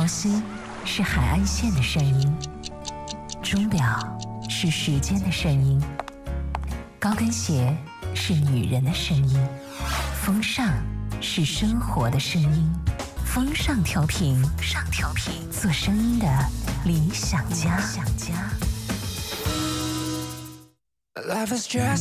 潮汐是海岸线的声音，钟表是时间的声音，高跟鞋是女人的声音，风尚是生活的声音。风尚调频，做声音的理想家。 Life is just